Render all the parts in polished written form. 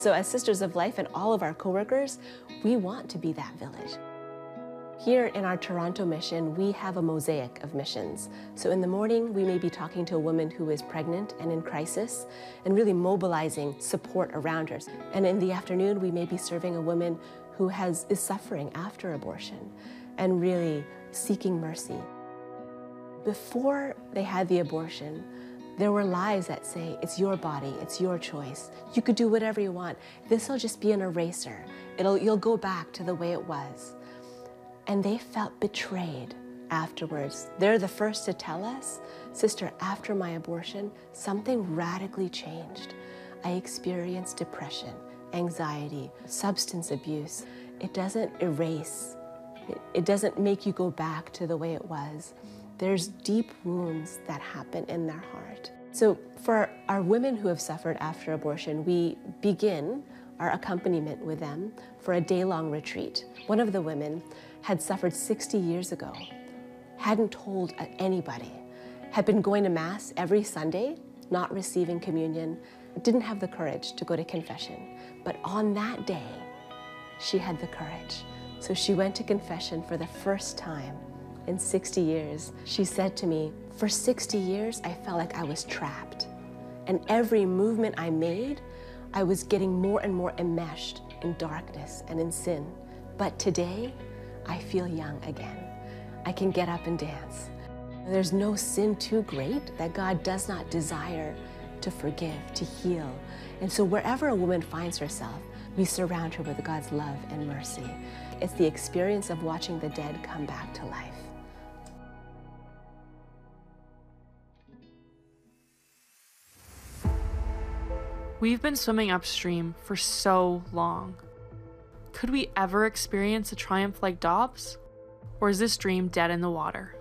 So as Sisters of Life and all of our coworkers, we want to be that village. Here in our Toronto mission, we have a mosaic of missions. So in the morning, we may be talking to a woman who is pregnant and in crisis and really mobilizing support around her. And in the afternoon, we may be serving a woman who is suffering after abortion and really seeking mercy. Before they had the abortion, there were lies that say, it's your body, it's your choice. You could do whatever you want. This will just be an eraser. You'll go back to the way it was. And they felt betrayed afterwards. They're the first to tell us, sister, after my abortion, something radically changed. I experienced depression, anxiety, substance abuse. It doesn't erase. It doesn't make you go back to the way it was. There's deep wounds that happen in their heart. So for our women who have suffered after abortion, we begin our accompaniment with them for a day-long retreat. One of the women had suffered 60 years ago, hadn't told anybody, had been going to Mass every Sunday, not receiving communion, didn't have the courage to go to confession. But on that day, she had the courage. So she went to confession for the first time in 60 years. She said to me, for 60 years, I felt like I was trapped. And every movement I made, I was getting more and more enmeshed in darkness and in sin. But today, I feel young again. I can get up and dance. There's no sin too great that God does not desire to forgive, to heal. And so wherever a woman finds herself, we surround her with God's love and mercy. It's the experience of watching the dead come back to life. We've been swimming upstream for so long. Could we ever experience a triumph like Dobbs? Or is this dream dead in the water?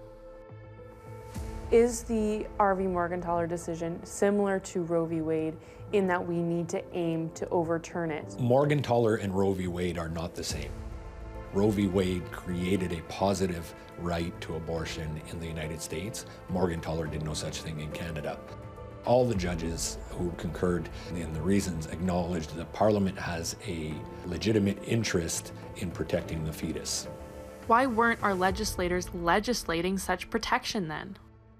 Is the Harvey Morgentaler decision similar to Roe v. Wade in that we need to aim to overturn it? Morgentaler and Roe v. Wade are not the same. Roe v. Wade created a positive right to abortion in the United States. Morgentaler did no such thing in Canada. All the judges who concurred in the reasons acknowledged that Parliament has a legitimate interest in protecting the fetus. Why weren't our legislators legislating such protection then?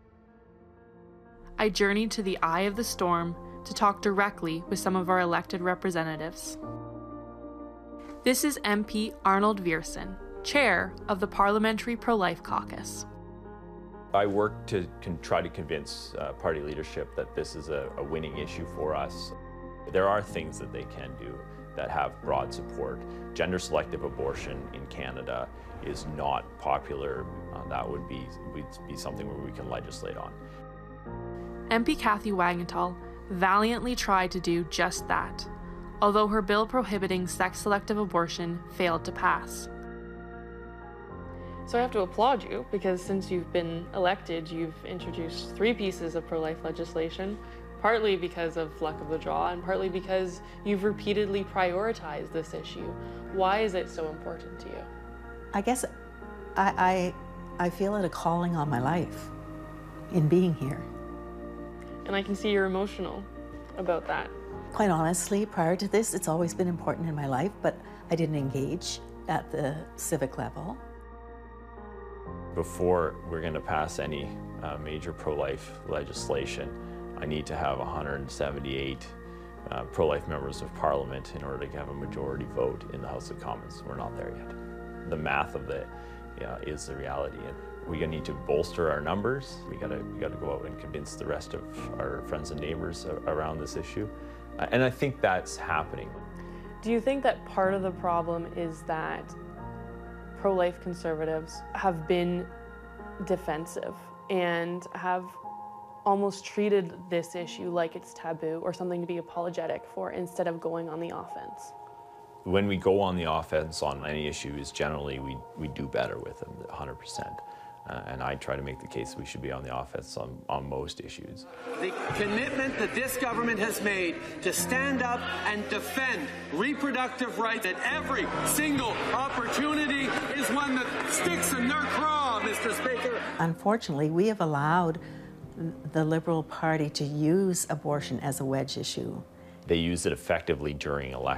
I journeyed to the eye of the storm to talk directly with some of our elected representatives. This is MP Arnold Viersen, chair of the Parliamentary Pro-Life Caucus. I work to try to convince party leadership that this is a winning issue for us. There are things that they can do that have broad support. Gender-selective abortion in Canada is not popular. That would be something where we can legislate on. MP Kathy Wagenthal valiantly tried to do just that, although her bill prohibiting sex-selective abortion failed to pass. So I have to applaud you, because since you've been elected, you've introduced 3 pieces of pro-life legislation, partly because of luck of the draw and partly because you've repeatedly prioritized this issue. Why is it so important to you? I guess I feel it a calling on my life in being here. And I can see you're emotional about that. Quite honestly, prior to this, it's always been important in my life, but I didn't engage at the civic level. Before we're going to pass any major pro-life legislation, I need to have 178 pro-life members of Parliament in order to have a majority vote in the House of Commons. We're not there yet. The math of it is the reality. We need to bolster our numbers. We got to go out and convince the rest of our friends and neighbors around this issue. And I think that's happening. Do you think that part of the problem is that pro-life conservatives have been defensive and have almost treated this issue like it's taboo or something to be apologetic for instead of going on the offense? When we go on the offense on any issues, generally we do better with them, 100%. And I try to make the case we should be on the offense on most issues. The commitment that this government has made to stand up and defend reproductive rights at every single opportunity is one that sticks in their craw, Mr. Speaker. Unfortunately, we have allowed the Liberal Party to use abortion as a wedge issue. They use it effectively during elections.